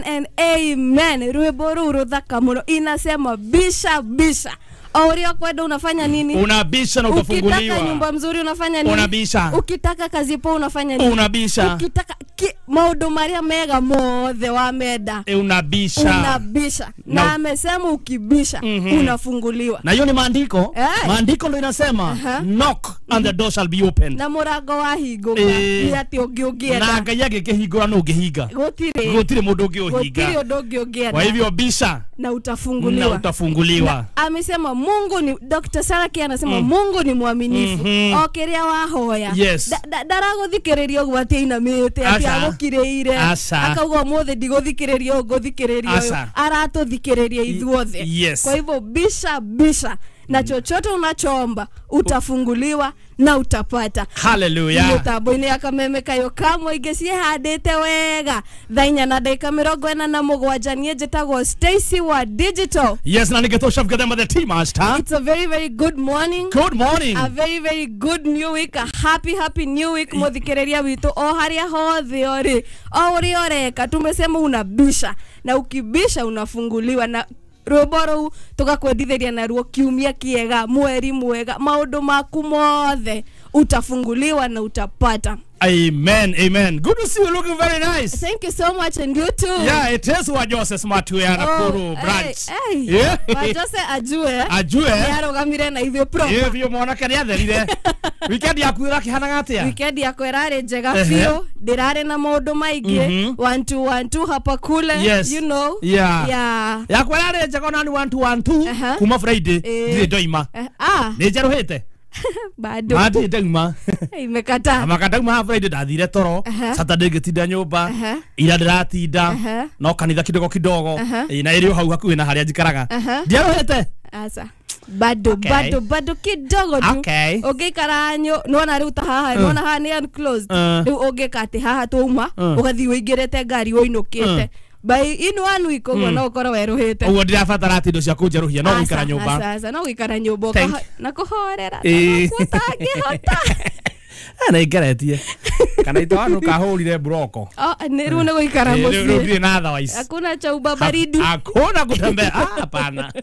And amen. Rwimbo ruru thaka muno inasema bisha bisha. Aurio kwenda unafanya nini? Unabisha na utafunguliwa. Ukitaka nyumba mzuri unafanya nini? Unabisha. Ukitaka kazi poa unafanya nini? Unabisha. Ukitaka maundu maria mega mothe wa meda. Unabisha. Unabisha. Na amesema ukibisha unafunguliwa. Na hiyo ni maandiko. Maandiko ndio inasema knock and the door shall be opened. Na murago wa higoka. Ni ati ungiugienda. Na Ngai agikihingura no ngihinga. Gutire mundu ungiuhinga. Gutire undu ungiugienda. Kwa hivyo bisha na utafunguliwa. Na utafunguliwa. Na amesema Mungu ni Dr. Saraki anasema Mungu ni mwaminifu. Okeria wahoya. Yes. Darago thikiririo gwati ina mete ati agukireire. Akauga mothe ndigothikiririo gothikiririo. Arato thikiriria ithuothe. Yes. Kwa hivyo bisha na chochote unachoomba utafunguliwa na utapata. Hallelujah. Mutambo-ini akameme kayo kamwe igesie handite wega. Thainya na dakika 47 nie njitagwo Stacy wa Digital. Yes, na nigetosha mgadema the team master. It's a very very good morning. Good morning. A very very good new week. A happy new week muthikiriria witu o haria hothe ori. O uri oreka tumesema unabisha na ukibisha unafunguliwa na Roboro tugakwendithiria na ruo kiumia kiega mweri mwega maundu maku mothe utafunguliwa na utapata. Amen, amen. Good to see you, looking very nice. Thank you so much, and you too. Yeah, it is what Joseph Matue and Nakuru branch. Yeah. Joseph ajue. Yarogamire na ithio pro. Ithio mwanake ni atherire. Weekend yaku irakihana atia? Weekend yako irare njega fio, ndirare na maundu maingi, 1-2-1-2 hapa kule, yes. You know. Yeah. Yaku irare njega na 1-2-1-2 kuma Friday, ndi doima. Ni njeruhite. Bado. Mati ndaguma. Imekata. Amakataguma Friday ndathire toro. Saturday ngitinda nyumba. Ira ndiratinda. No kanitha kidogo. Na irio hau hakuhi na haria njikaraga. Ndiaruhite. Asa. Bado kidogo tu. Okay. Ugikaranyo nona ruta haha nona haha ni unclosed. Riu ugikate haha tuma ugathi uingirete ngari uinukite. By in one week no ukora weruhite. Ugo ndirabatara ati ndo cia kunjeruhia no gwikara nyumba. Sasa no gwikara nyumba na kuhorera. Kutangihota. Na igeretie. Kana itwanu kahurire broko. Ni riu ni gwikara muci. Ni na otherwise. Hakuna cha ubabaridi. Hakuna kutembea. Hapana.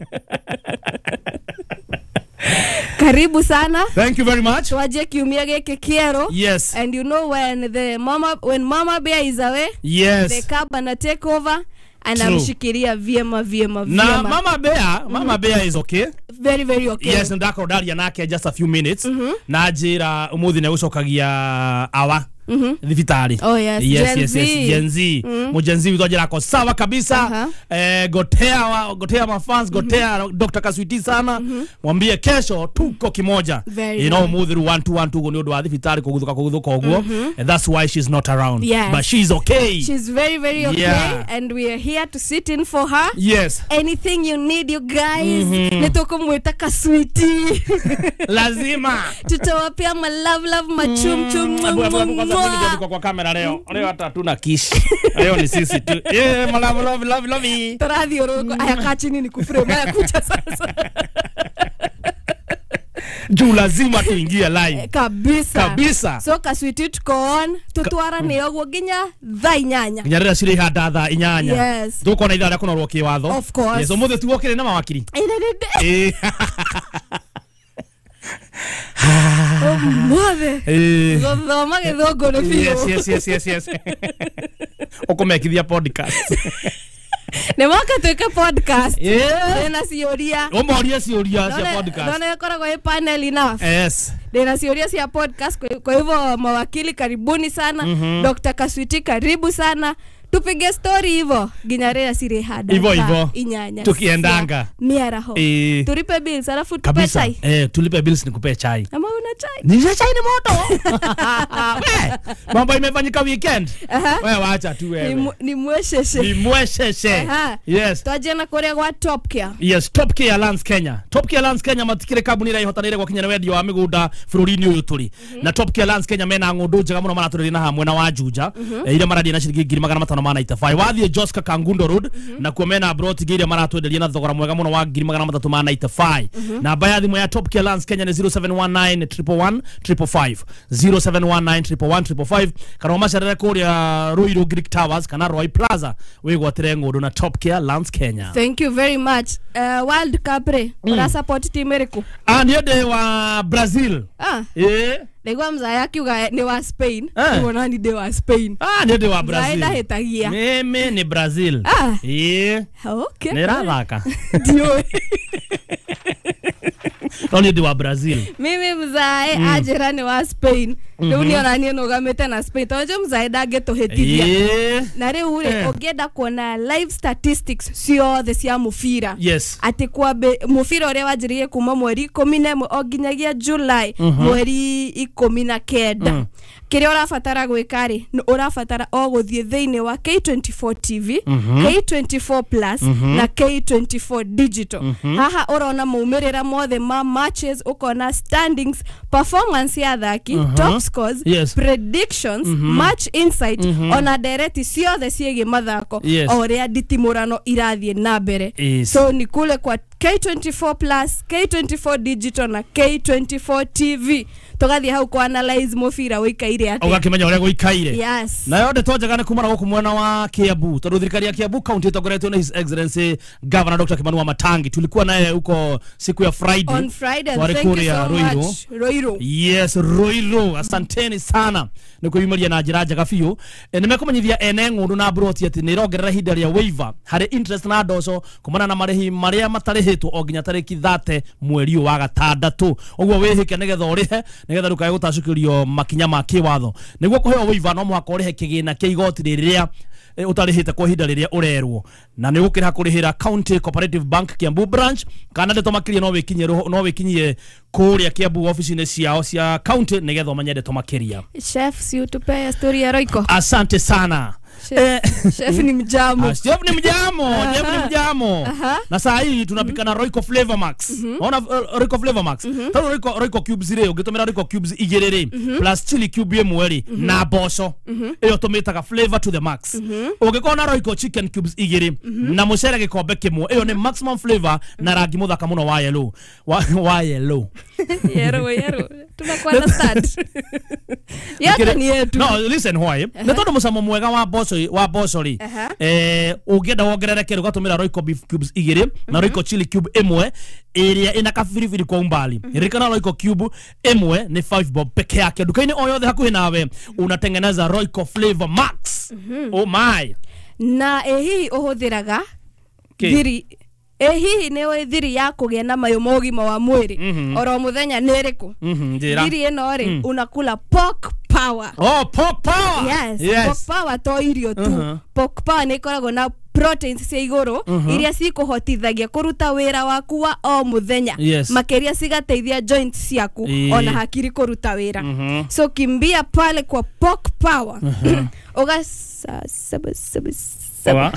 Karibu sana. Thank you very much. Twaje kiumia geke kiero. Yes. And you know when Mama Bear is away, yes. The cab and take over and amshikiria vyema. Na Mama Bear is okay. Very very okay. Yes, ndako daria nake just a few minutes. Na njira umuthi ne gucokagia awa. Thibitari. Oh yes. Gen Z. Mujenzi witojera ko sawa kabisa. Gotea ma fans, gotea Dr. Kaswiti sana. Mwambie kesho tuko kimoja. You know muthi 1-2-1-2 go ni undu wa thibitari kuguthuka ogwo. And that's why she's not around. Yes. But she's okay. She's very very okay. Yeah. And we are here to sit in for her. Yes. Anything you need, you guys. Nitukumwita Kaswiti. Lazima. Tutawapia ma love machum. Kwa kamera leo hata hatuna kish. Leo ni sisi tu. Love. Tarathi oroko aya chini ni kuframe aya kucha sasa. Juu lazima tuingie live. Kabisa. So Kaswiti tuko on tutwara ne ogwo ginya thaa 8. Nyarira ciri handa thaa 8. Yes. Tuko na idara kuna rwoki watho. Of course. Yes, umuthe tuokire na mawakiri. Mothe. Gothoma githongo ni fiyo. Yes. Ukomekithia podcast. Nemaka tuweke podcast. Dena cioria. Umoria cioria cia podcast. Dona yakoragwo e panel enough. Yes. Dena cioria cia podcast. Kwa hivyo mawakili karibuni sana. Dr. Kaswiti karibu sana. Tupige story hivyo ginyarea siri hada hivyo inyanya tukiendanga miaraho tulipe bills alafu tupe chai tulipe bills nikupe chai ama una chai ni chai ni moto mambo imefanyika weekend wewe waacha tu wewe ni mwesheshe yes twaje na korea kwa Top Care. Yes, Top Care Lands Kenya matikire kabuni ra ihotanire gwa kinyana wedio wa migunda bururi-ini uyu turi na Top Care Lands Kenya mena ngundu njega muno maraturiri na hamwe na wajuja ile maradi na shiringi 500 muno ma 95 wathie Joska Kangundo Road na kuomena Brot Gire maratwenderia na thogora mwega muno wa 395 na baya thimu ya Top Gear Lance Kenya ni 0719 111 0719 kana macerere kuria Ruiru Greek Towers kana Roy Plaza wigwatire ngudu na Top Gear Lance Kenya. Thank you very much. World Cup re ora support team eriko? Niende wa Brazil. Legwa mzaya kiuga ni wa Spain. Unaona ni de wa Spain. Niende wa Brazil. Zaida hetagia. Mimi ni Brazil. Okay. Nera raka. Dio. Niende wa Brazil. Mimi mzae ajira ni wa Spain. Leo niona ni nogamete na Spain. Tonje mzae dage to hetigia. Na re ure ogeda kuona live statistics sio the sia mufira. Yes. Ati kwa mufira ore wajirie kuma mweri 11 oginyagia July mweri 19. Kiria urafatara gwikari urafatara o guthie theine wa K24 TV, K24 Plus na K24 Digital. Haha urona maumirira mothe ma matches, ukona standings, performance ya thaki, top scores, predictions, match insight, ona direct sio the siege mathako oria ditimurano irathie na mbere. So ni kule kwa K24 Plus, K24 Digital na K24 TV. Togathie hau kwa analyze mufira wikaire ati. Ugakimenya ore guikaire. Yes. Na yode tojagane kumara goku mwena wa Kiambu. Tondu thirikari ya Kiambu county togoretwo na His Excellency Governor Dr. Kimani Matangi. Tulikuwa naye huko siku ya Friday. On Friday. Thank you so much. Roiro. Yes, Roiro. Asanteni sana. Nikuyimaria na njira njega biu. Nimekomanyithia ene ngundu na Broti ati nirogerera hinda ria waiver hari interest na ndoco kumana na marehi maria matarihitwo oginya tariki 30 mweri wa gatandatu. Ogwo wihike nigetha urihe nigetha rukae gutacukirio makinya ma kiwatho niguo kuheo waiver no muhaka urihe kigina kia igoti riria utarihite kwa hinda riria urerwo na ni ukira kurihira County Cooperative Bank Kiambu branch kana ndeto makiria no wikinyie kuria Kiambu office-ini ciao cia county nigetha manyende to makiria. Chef, si utupe story ya Royco. Asante sana. Chef ni mjamo. Chef ni mjamo. Chef ni mjamo. Na saa hii tunapika na Royco Flavor Max. Ona Royco Flavor Max. Tano Royco cubes ile ugitomera Royco cubes igiriri plus chili cube mweri na boco. Iyo tumitaga flavor to the max. Ugikona Royco chicken cubes igiri na mucere gikombe kimwe. Iyo ni maximum flavor na rangi muthaka muno wa yellow. Wa yellow. Yero. Tunakuwa na start. Yata ni yetu. No, listen why. Netondo musamo mwega wa boco ri. Ugenda wongerere kero gatumira Royco beef cubes igiri na Royco chili cube imwe area ina kafirifiri kwa umbali. Rikana Royco cube imwe ni 5 bob peke yake. Dukaini oyothe hakuhi nawe unatengeneza Royco Flavor Max. Oh my. Na hii uhuthiraga thiri hihi ni we thiri ya kugia na mayo mogima wa mwiri oro muthenya niriku thiri ino ri unakula pork power. Oh, pork power. Yes. Pork power to irio tu. Pork power ni ikoragwo na proteins cia iguru iria cikuhotithagia kuruta wira waku wa o muthenya makeria cigateithia joints ciaku ona hakiri kuruta wira. So kimbia pale kwa pork power Sawa.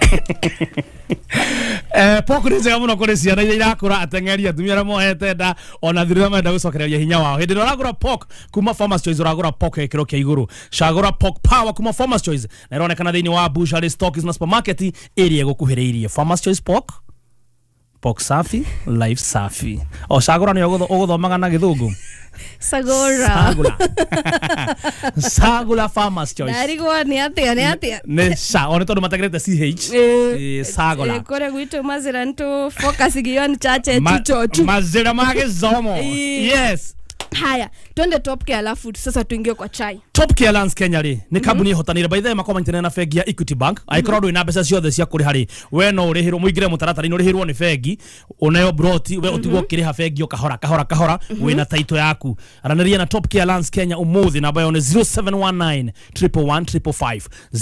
Pork ni zega muno kuri ciana iria irakura atengeria atumia mohete nda ona thirira menda gucokereria hinya wao hindi uragura pork kuma Farmers Choice uragura pork ekiro kia iguru cagura pork power kuma Farmers Choice na ironekana thiini wa Bushari Stocks na supermarket area gukuhiriirie Farmers Choice pork safi life safi o cagura ni uguthomaga na githungu Sagula Farmers Choice. Narigo ni atia. Ne sa one tondu matagrete CH. Sagula. Kore gwitu mazira ntu focus gion chache chicho. Mazira mage zomo. Yes. Haya, twende Top Gear alafu sasa tuingie kwa chai. Top Gear Lance Kenya ri ni kambuni hotanire by the way makomanyitene na fegi ya Equity Bank aikorwo ina mbeca ciothe cia kuri hari we no urihirwo muigire mutaratari no urihirwo ni fegi unayo broti we utigwo kiriha fegi kahora wina taito yaku araniria na Top Gear Lance Kenya umuthi namba yone 0719 111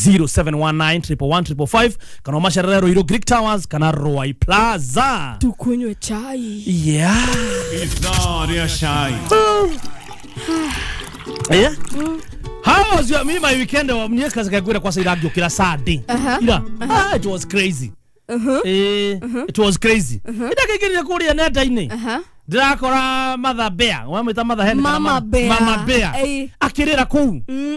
0719 kana masharero Royiro Greek Towers kana Roy Plaza tukunywe chai. Yeah. Historia chai. Yeah. How was your my weekend? Mnyeka zikagwira kwa saidi kila Saturday. It was crazy. It was crazy. Ida kigirira kuria nenda ine. Ndakora Mother Bear wamwita Mother Hen Mama Bear akirira kuu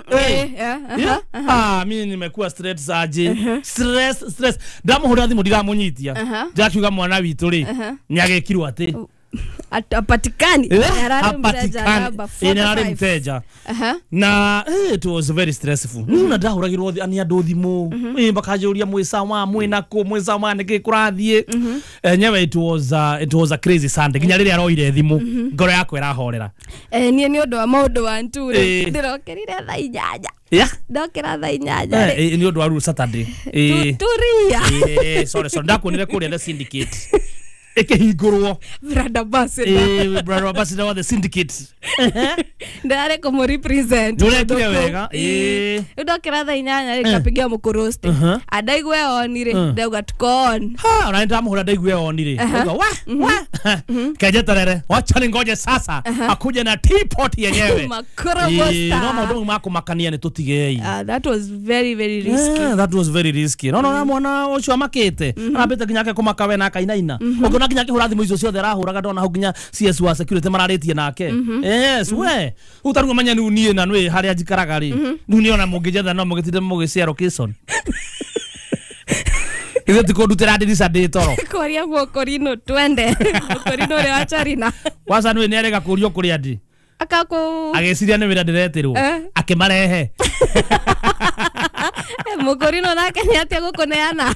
mimi nimekuwa stress aje stress ndamuhura thimu ndiramunyitia ndakiuga mwana witu ri ni agekirwa ati apatikani yarari mteja na it was very stressful nuna ndahuragirwo ani andu thimu bakajuria mwisama mwinako mwisama niki kurathie nyewe it was a crazy Sunday ginya riri aroire thimu ngoro yakwe irahorera nie ni undu wa maundu wa nturi ndirokerire thaa 8 ndokera thaa 8 ni undu wa Saturday turia sorry ndakuonire kuria the syndicate ekehingurwo brother Ambassador wa the syndicate ndare ko represent ndure wega ndokera thaa 8 rikapigia mukoroste adaigwe onire ndauga tukon unaenda muhura ndaigwe onire wa kajetarere wacha ningoje sasa akuje na teapot yenyewe makorobosta no maundu mako makania ni tutigei that was very very risky no mwana ucio amakite arabete ginyake kumakawe na kainaina ogona ginyake hura thimu icio ciothe arahuraga ndona hau ginya CS wa security mararitie nake yes we utaruga manya ni unie na nwe haria njikaraga ri ni ona mungijetha no mugitinde mugiciaro kison Iwe tiko dutera dirisa de toro. Koria mokorino twende. Mokorino re acharina. Wasa nwe ni arega kurio kuri andi. Akako ageciria ni wira ndiretirwo akimarehe. Mokorino nake ni atia gukuneana.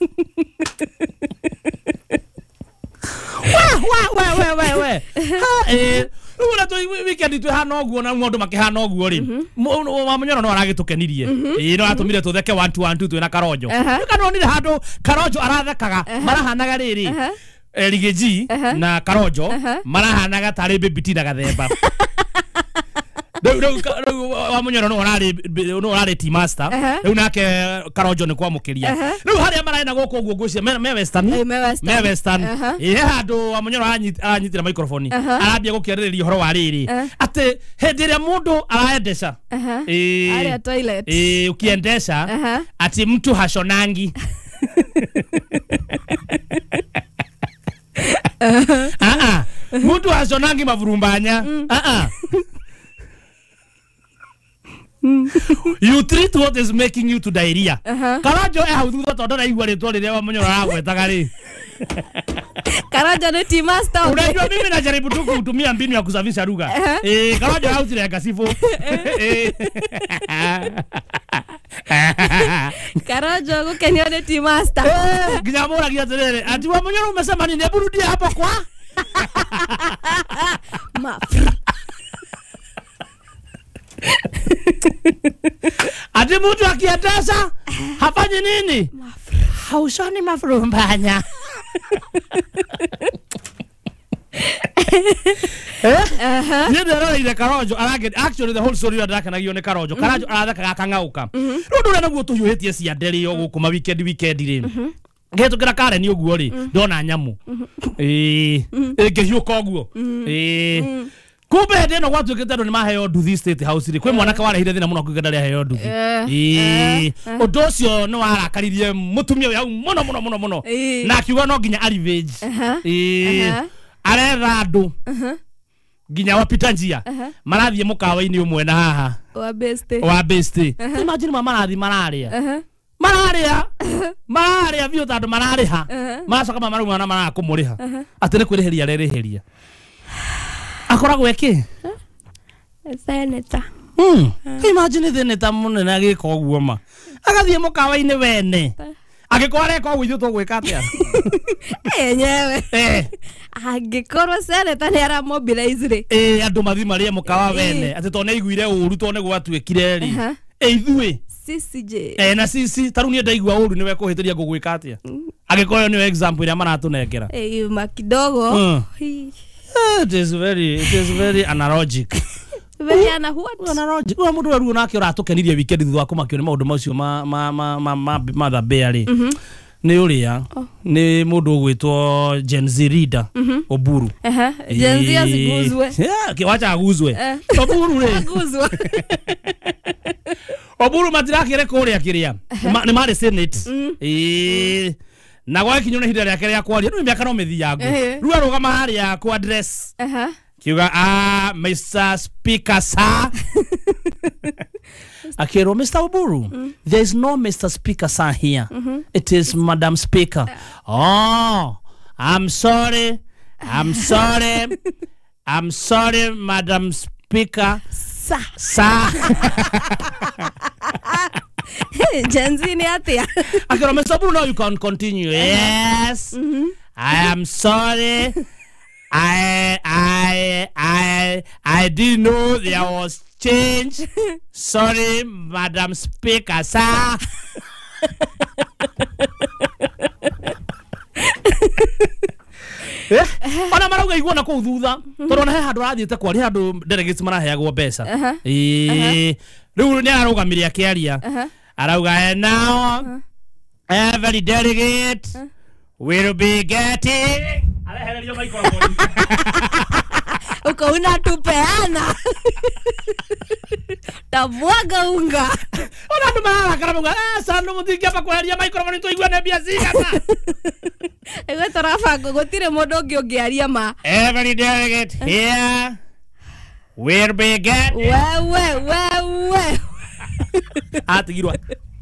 We. Ura to weekend tu hana oguo na mundu makihana oguo ri wamenyora no aragitukenirie no atumire tutheke 1 2 1 2 twina karojo kanonire handu karojo arathekaga marahanaga riri Ligeji na karojo marahanaga tari bibiti na gathemba wamenyora no arari team master riu nake karojo ni kwa mukiria riu haria maraina goko oguo gucia me western handu wamenyora anyitira microphone arambia gukiririria horo wa riri ati hendiria mundu araendesha aria toilet ukiendesha ati mtu hashonangi mtu hashonangi mavurumbanya you treat what is making you to diarrhea karajo hau thutha tondu raigua ritwa riria wamenyora agwetaga ri karajo ni team master unajua mimi najaribu tu kutumia mbinu ya kusafisha lugha karajo hau tire kasifu karajo gukenio ni team master ginyamura giaterere ati wamenyora umesema nini hebu rudia hapo kwa ati mtu akiendesha hafanyi nini haushoni mafurumbanya Ndio karojo actually the whole story ndakanagio ni karojo karajo arathakaga kangauka rundu rena guo tuyuhitie cia nderi ogu kuma weekend ri getukira kare ni oguo ri ndona nyamu ngihiuka oguo kumbe hende no gwatuikite andu ni maheo nduthi state house ri kwi mwanaka warehire thina muno kuiga ndari aheo nduthi undu ucio no warakaririe mutumia we hau muno na akiuga no nginya revenge aretha andu nginya wapita njia marathie mukawa-ini umwe na haha wa beste imagine marathi mararia biu tandu marariha macoka marauma na marakumuriha ati ni kwiriheria reriheria akoragwo eki senator imagine senator munene agika oguo ma agathie mukawa-ini wene agikware ko gwithu tugwika atia enyewe agikorwo senator ni ara mobilize ri andu mathi maria mukawa wene ati to neiguire uru to ne gwatuikire ri ithui CCJ na sisi tarunie ndaigua uru niwe kuhitiria ngugwika atia agikorwo ni example ira maratunengera makidogo it is very analogic very analogic mundu waru nake uratukenirie weekend thutha wa kumakio ni maundu macio ma the bear ri ni uria ni mundu ugwitwo Gen Z leader Oburu Gen Z aziguzwe kiwacha aguzwe Oburu ri aguzwe Oburu matirakire kuria kiria ni mari senate Na gwa kinyona hida yake ya kwaria no miaka no mithi yangu. Ru arugama hari ya ku address. Kiuga Mr. Speaker sir. Akero Mr. Oburu. There is no Mr. Speaker sir here. It is Madam Speaker. Oh, I'm sorry. I'm sorry, Madam Speaker. Sir. Jenzi ni atia. Akero Mr. Oburu, now you can continue. Yes. I am sorry. I didn't know there was change. Sorry, Madam Speaker, sir. Ona marauga igua na ku thutha toro na he handu rathiete kwari handu delegates maraheagwo mbeca riu ni arugamiria kiaria arauga now every delegate will be getting alehererio microphone uko unatupeana tabwaga unga ona ndo mara karamuga sandu muthingia pa kweheria microphone to igua ne bia cigana ewe tarafa gotire mundu ungiaria ma every delegate here will be getting wewe atigirwa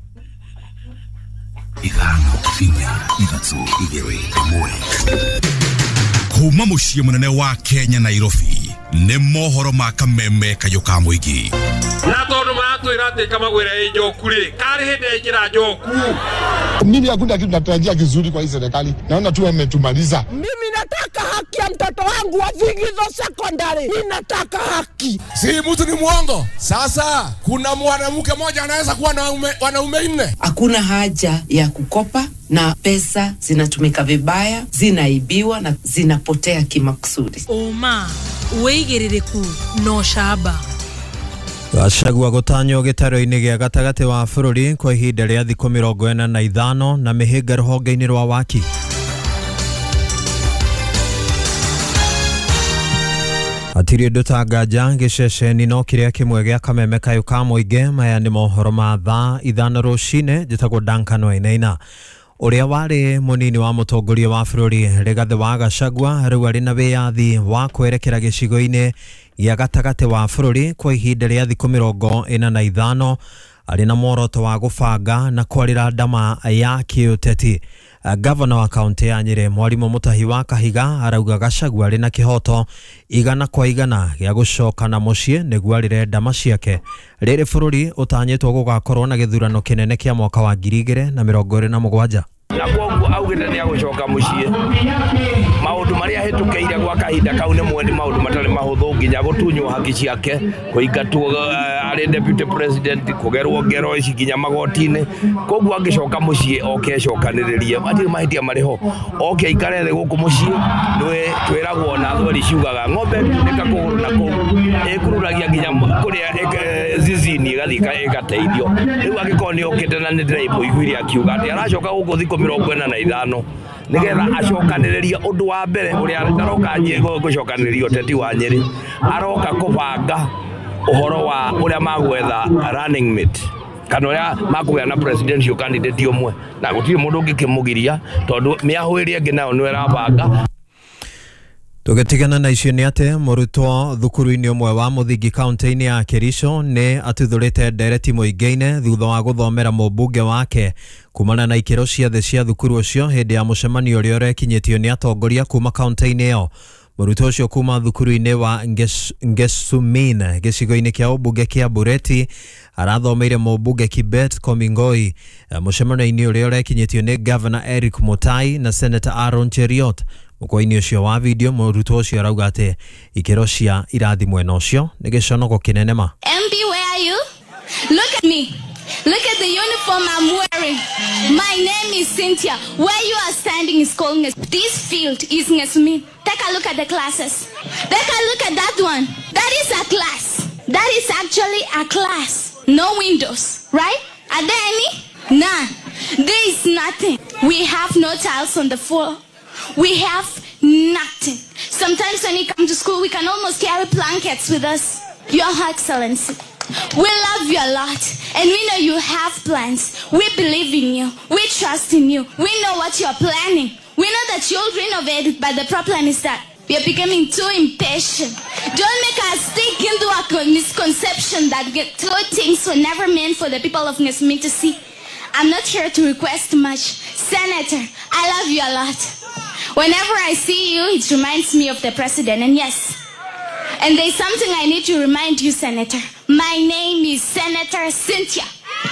ithano finya ithatũ igĩrĩ ĩmwe kuma mũciĩ mũnene wa Kenya Nairobi nĩ mohoro ma kameme kayo ka mũingĩ na tondu maratwira ati kamagwire njoku ri kari hinde njira njoku mimi hakuna kitu natarajia kizuri kwa hii serikali naona tu wametumaliza mimi nataka haki ya mtoto wangu wa Vigizo Secondary ninataka haki si mtu ni muongo sasa kuna mwanamke mmoja anaweza kuwa na wanaume 4 hakuna haja ya kukopa na pesa zinatumika vibaya zinaibiwa na zinapotea kimakusudi Oma uigiririku no shaba Gachagua gutanyo gitaro-ini gia gatagati wa bururi kwa ihinda ria thikũ 45 na mĩhĩnga rũhonge-inĩ rwa waki. Atiri ndutanganja giceceni no kiria kimwe gia kameme kayo ka mũingĩ maya nĩ mohoro ma thaa 5 rũcinĩ njĩtagwo Duncan Wainaina uria wari munini wa mutongoria wa bururi Rigathi wa Gachagua riu ari na wiyathi wa kwerekera gicigo-ini gia gatagati wa bururi kwa ihinda ria thikũ 45 ari na muoroto wa gubanga na kwarira ndama ya kiuteti. Governor wa kaunti ya Nyeri Mwalimu Mutahi wa Kahiga arauga Gachagua ari na kihoto 100% gia gucoka na mucii niguo arire ndama ciake. Riri bururi utanyitwo gugakorwo na githurano kinene kia mwaka wa 2027 na kwoguo augite ni agucoka mucii maundu maria hitukeire gwa kahinda kau ni mwendi maundu matari mahuthu nginya gutunywo haki ciake kuingatwo ari deputy president kugerwo ngero ici nginya magoti-ini kwoguo angicoka mucii oke cokaniririe atiri mahitia mariho oke ikare thi guku mucii nwe twiragwo na thori ciugaga ng'ombe nika kuguru na kuu ikururagia nginya kuria zizini igathika igateithio riu angikoo ni okite na ni ndiraigua iguire akiuga ati aracoka guku thikũ 45 nigetha acokaniriria undu wa mbere uria ndaroka gucokaniriria uteti wa Nyeri aroka kubanga uhoro wa uria magwetha running mate kana uria makugea na presidential candidate umwe na gutiri mundu ungikimugiria tondu miahuirie ngi nao nwe rabanga. Tugetigana na icio ni ate murutwo thukuru-ini umwe wa muthingi kaunti-ini ya Kericho ni atuthurite ndereti muingi-ini thutha wa guthomera mũmbunge wake kumana na ikero ciothe cia thukuru ucio hindi ya mucemanio uria urekinyitio ni atongoria kuma kaunti-ini iyo. Murutwo ucio kuma thukuru-ini wa Ngesumin gicigo-ini kia ubunge kia Bureti arathomeire mũmbunge Kibet Komingoi. Mucemanio-ini uria urekinyitio ni Governor Eric Mutai na Senator Aaron Cheriot. Mukoini ucio wa video murutwo ucio arauga ati ikero cia irathi mwena ucio ni giconogo kinene ma. MP, where are you? Look at me. Look at the uniform I'm wearing. My name is Cynthia. Where you are standing is called Nges. This field is Ngesumi. Take a look at the classes. Take a look at that one. That is a class. That is actually a class. No windows, right? Are there any? None. There is nothing. We have no tiles on the floor. We have nothing. Sometimes when we come to school, we can almost carry blankets with us. Your Excellency, We love you a lot. And we know you have plans. We believe in you. We trust in you. We know what you're planning. We know that you'll renovate it, but the problem is that we are becoming too impatient. Don't make us stick into a misconception that good things were never meant for the people of Nesmi to see. I'm not here to request much. Senator, I love you a lot. Whenever I see you, it reminds me of the president. And yes, and there's something I need to remind you, Senator. My name is Senator Cynthia.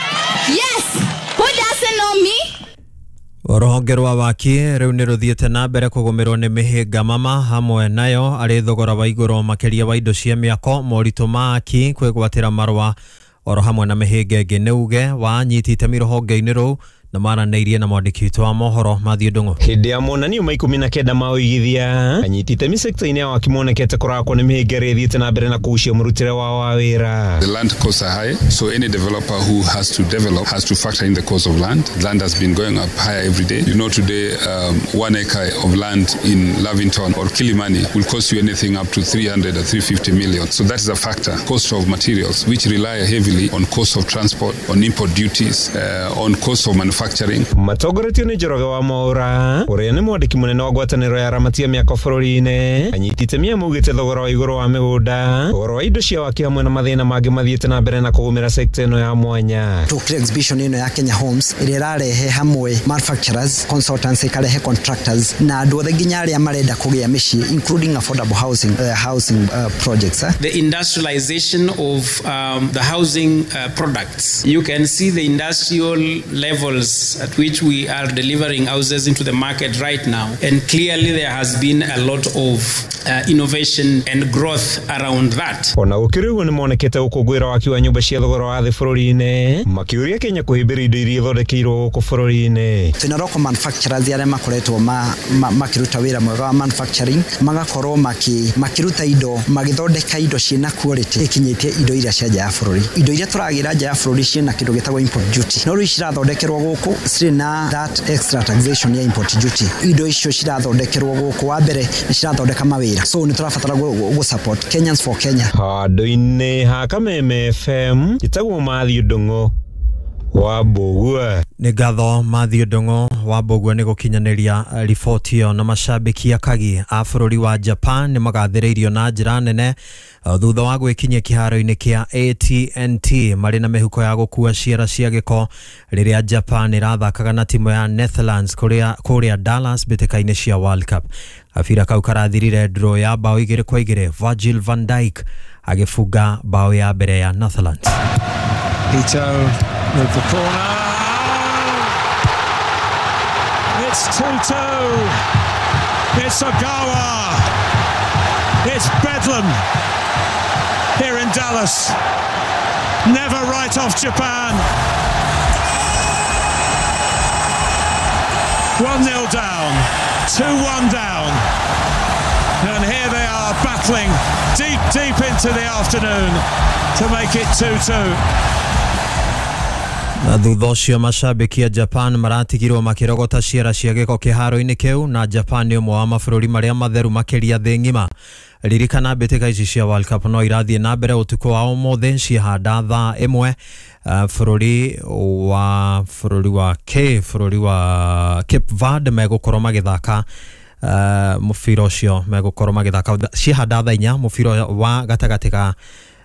Yes, who doesn't know me? Rũhonge rwa waki rĩu nĩ rũthiĩte na mbere kũgũmĩrwo nĩ mĩhĩnga mama hamwe nayo arĩ thogora wa igũrũ makĩria wa indo cia mĩako moritũ ma aki kwĩgwatĩra marũa oro hamwe na mĩhĩnga ĩngĩ nĩuge wanyitĩte rũhonge-inĩ rũu na maranĩirie na mwandĩki witũ wa mohoro Mathiũ Ndung'u. Hĩndĩ ya monanio ma 19 ma ũigithia anyitĩte mĩsekta-inĩ ya waki monekete kũrakwo nĩ mĩhĩnga ĩrĩa ĩthiĩte na mbere na kũgucia mũrutĩre wa wĩra. The land costs are high, so any developer who has to develop has to factor in the cost of land. Land has been going up higher every day. You know, today 1 acre of land in Lavington or Kilimani will cost you anything up to 300 or 350 million. So that is a factor. Cost of materials, which rely heavily on cost of transport, on import duties, on cost of manufacturing. Matogoretio nĩ Njoroge wa Mwaura ũrĩa nĩ mwandĩki mũnene wa ngwatanĩro ya ramati ya mĩako bũrũri-inĩ anyitĩte mĩamugĩte thogora wa igũrũ wa mĩgũnda thogora wa indo cia waki hamwe na mathĩna mangĩ mathiĩte na mbere na kũgũmĩra sekta ĩno ya mwanya. Tukire exhibition ĩno ya Kenya Homes ĩrĩa ĩrarehe hamwe manufacturers, consultants, ikarehe contractors na andũ othe nginya arĩa marenda kũgĩa mĩciĩ including affordable housing projects. The industrialization of the housing products. You can see the industrial levels at which we are delivering houses into the market right now, and clearly there has been a lot of innovation and growth around that. Ona gũkĩrĩguo nĩ monekete gũkũngũĩra waki wa nyũmba cia thogora wa thĩ bũrũri-inĩ makĩũria Kenya kũhĩmbĩria indo iria ithondekeirwo gũkũ bũrũri-inĩ. Twĩna local manufacturers arĩa makoretwo makĩruta wĩra mwega wa manufacturing magakorwo makĩruta indo magĩthondeka indo ciĩna quality ikinyĩtie indo iria cia nja ya bũrũri. Indo iria tũragĩra nja ya bũrũri ciĩna kĩndũ gĩtagwo import duty. No rĩu cirathondekerwo gũkũ cirĩ na that extra taxation ya import duty. Indo icio cirathondekerwo gũkũ wa mbere nĩ cirathondeka mawĩra. So nĩ tũrabatara go support Kenyans for Kenya. Handũ-inĩ ha Kameme FM itagwo Mathiũ Ndung'u wa Mbũgua. Nĩ ngatho Mathiũ Ndung'u wa Mbũgua nĩ gũkinyanĩria riboti ĩyo na macambĩki akagi a bũrũri wa Japan nĩ magathĩrĩirio na njĩra nene thutha wa gwĩkinyia kĩharo-inĩ kĩa AT&T marĩ na mĩhuko ya gũkua ciara cia gĩko rĩrĩa Japan ĩrathakaga na timu ya Netherlands kũrĩa Dallas mbĩtĩka-inĩ cia World Cup. Gabira kau karathirire draw ya bao 2-2 Virgil van Dijk agĩbunga bao ya mbere ya Netherlands. Ito with the corner. It's 2-2. It's Ogawa. It's Bedlam here in Dallas. Never write off Japan. 1-0 down. 2-1 down. And here they are battling deep into the afternoon to make it 2-2. Na thutha ũcio macambĩki a Japan maratigirwo makĩrogota ciara cia gĩko kĩharo-inĩ kĩu na Japan nĩ ũmwe wa mabũrũri marĩa matheru makĩria thĩ ng'ima. Ririkana mbĩtĩka ici cia World Cup no irathiĩ na mbere ũtukũ wa ũmũthĩ ciahanda thaa 1 bũrũri wa Cape Verde megũkorwo magĩthaka mũbira ũcio megũkorwo magĩthaka ciahanda thaa 4 mũbira wa gatagatĩ ka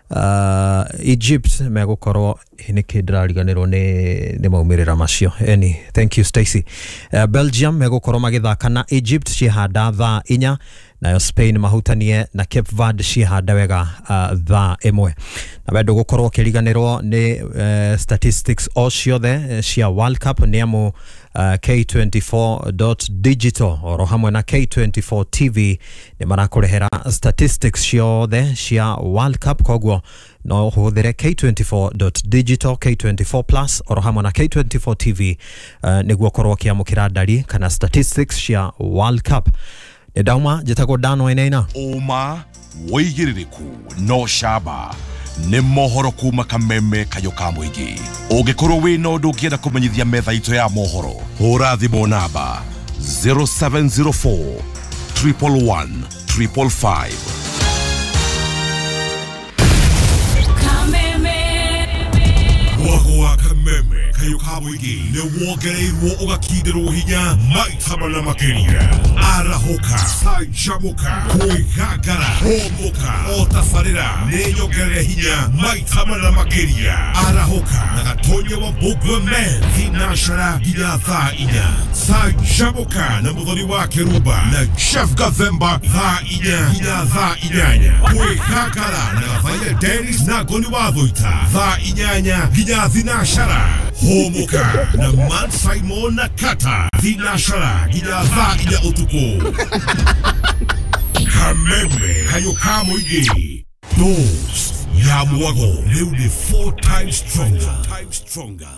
Egypt megũkorwo nĩ kĩndirariganĩrwo nĩ maumĩrĩra macio. Thank you Stacy. Belgium megũkorwo magĩthaka na Egypt ciahanda thaa 4 nayo Spain mahutanie na Cape Verde ciahanda wega thaa 1 na bado gũkorwo kĩriganĩrwo nĩ statistics o ciothe cia World Cup nĩ amu K24.digital oro hamwe na K24 TV nĩ marakũrehera statistics ciothe cia World Cup koguo no hũthĩre K24.digital K24 Plus oro hamwe na K24 TV nĩguo korwo kĩamũkĩra ndari kana statistics cia World Cup. Nĩdauma njĩtagwo Dan Wainaina. Ũma wĩigĩrĩrĩku no camba nĩ mohoro kuma Kameme kayo ka mũingĩ. Ũngĩkorwo wĩna ũndũ ũngĩenda kũmenyithia metha itũ ya mohoro hũra thimũ namba 0704 111 555. Kameme Muago wa Kameme Kayuka Muigi ne wongereirwo ugakindirwo hinya maita mana makiria arahoka sajamuka kuigagara homoka otafarira ne nyongerere hinya maita mana makiria arahoka na gatonye wa Bugwe Men hinashara ginya thaa inya sajamuka na muthoni wa Keruba na Chef Gavemba thaa inya ginya thaa inyanya kuigagara na gafaile Dennis na Goni wa Thoita thaa inyanya ginya thinashara homoka na Man Simon na Kata thinashara ginya thaa inya utuku Kameme Kayuka Muigi Dose ya Muago liu ni 4 times stronger.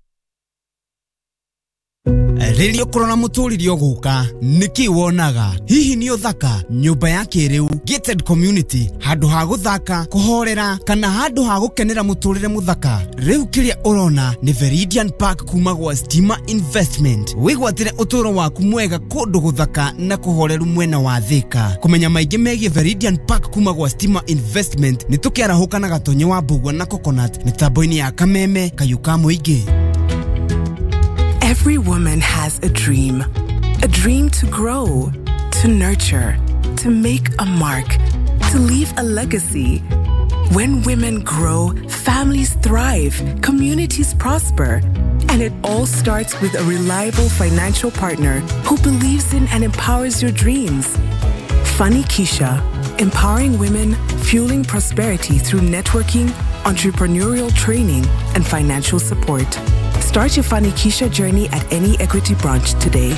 Rĩrĩa ũkorona mũtũrĩre ũgũka nĩkĩ wonaga hihi nĩ ũthaka nyũmba ya kĩrĩu gated community handũ ha gũthaka kũhorera kana handũ ha gũkenera mũtũrĩre mũthaka rĩu kĩrĩa ũrona nĩ Veridian Park kuma gwa Stima Investment wĩgwatĩre ũtũũro waku mwega kũndũ gũthaka na kũhoreru mwena wa Thika kũmenya maingĩ megiĩ Veridian Park kuma gwa Stima Investment nĩ tũkĩarahũka na gatonye wa Mbugua na Coconut mĩtambo-inĩ ya Kameme Kayuka Muigi. Every woman has a dream to grow, to nurture, to make a mark, to leave a legacy. When women grow, families thrive, communities prosper, and it all starts with a reliable financial partner who believes in and empowers your dreams. Funny Keisha, empowering women, fueling prosperity through networking, entrepreneurial training, and financial support. Start your Funny Keisha journey at any Equity branch today.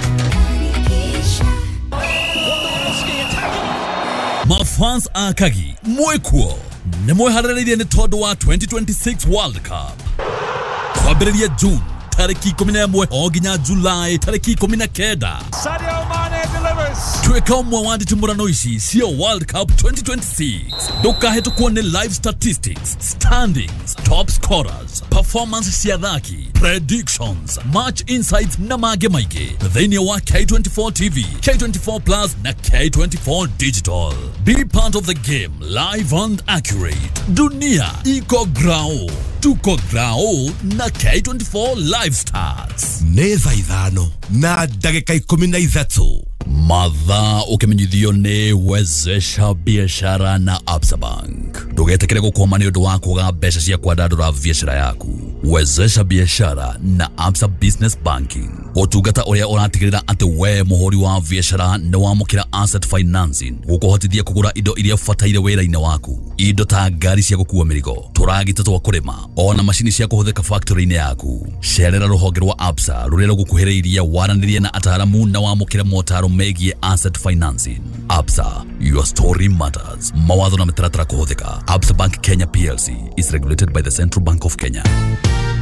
Mafans akagi mwekuo ne mweharĩrĩirie nĩ tondũ wa 2026 World Cup kwambĩrĩria June tarĩki 11 o nginya July tarĩki 19. Sadio Mane delivers. Tweka ũmwe wa nditimũrano ici cia World Cup 2026. Ndũkahĩtũkwo nĩ live statistics, standings, top scorers, performance cia athaki, predictions, match insights na mangĩ maingĩ thĩinĩ wa K24 TV, K24 Plus na K24 Digital. Be part of the game, live and accurate. Dunia iko grao, tuko grao na K24 Live Stars. Nĩ thaa ithano na ndagĩka 13. Mathaa ũkĩmenyithio nĩ Wezesha Biashara na Absa Bank. Ndũgetekere gũkoma nĩ ũndũ wa kũga mbeca cia kwandandũra biashara yaku. Wezesha Biashara na Absa Business Banking. Ũtungata ũrĩa ũratigĩrĩra atĩ we mũhũri wa biashara nĩ wamũkĩra asset financing gũkũhotithia kũgũra indo iria bataire wĩra-inĩ waku. Indo ta ngari cia gũkua mĩrigo, tũragita twa kũrĩma, ona macini cia kũhũthĩka factory-inĩ yaku. Cerera rũhonge rwa Absa rũrĩa rũgũkuhĩrĩirie waranĩrie na ataaramu na wamũkĩre motaro megiĩ asset financing. Absa, your story matters. Mawatho na mĩtaratara kũhũthĩka. Absa Bank Kenya PLC is regulated by the Central Bank of Kenya.